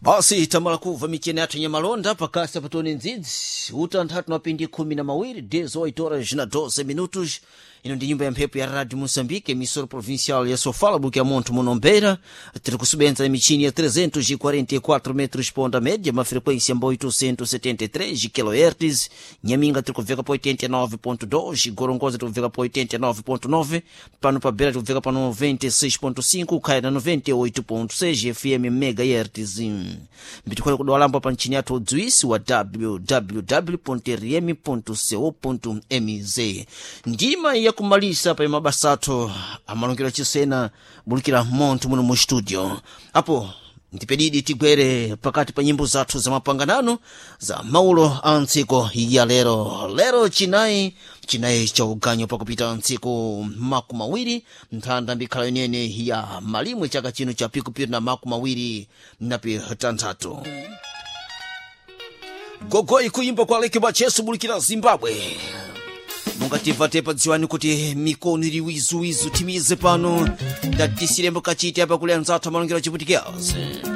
Basi tamala kuva michene yathu nyamalonda pakasi patoni ndzidzi utanthatu na pindi 12 18 horas na 12 minutos. Ino ndi nyumba ya mphepo ya Radio Moçambique, emissora provincial ya Sofala, buque a Monte Monombeira. Tiri kusubenza na michini ya 344 metros ponda média, uma frequência mbo 873 kHz. Nyaminga tiri kuveka po 89.2, Gorongosa tiri kuveka po 89.9, pano pa Beira tiri kuveka pa 96.5, Caia na 98.6 FM MHz. Mbitikwele kudowalambo pa nchini yathu udziwisi wa www.rm.co.mz. Ndima ya kumalisa pa mabasatho amalongero chisena bulikira monto muno mu studio. Apo ndipedidi tigwere pakati pa nyimbo zathu za mapanganano za maulo a ntsiko ya lero chinayi cha uganyo pakupita ntsiko makumi mawiri nthanda mbikhala yenene ya malimwe chaka chino cha pikupiri na makumi mawiri na pitanthatu. Gogoi kuimba kwa Leki Bachesu bulikira Zimbabwe. Mungativatepa dziwani kuti mikono iri wizu timize pano ndatisirembo kachiti apa kule anzathu amalongero chiputikiazi.